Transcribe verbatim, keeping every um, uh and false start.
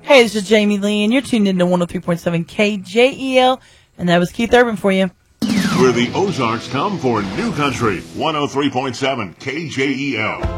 Hey, this is Jamie Lee, and you're tuned in to one oh three point seven K J E L, and that was Keith Urban for you. Where the Ozarks come for new country, one oh three point seven K J E L.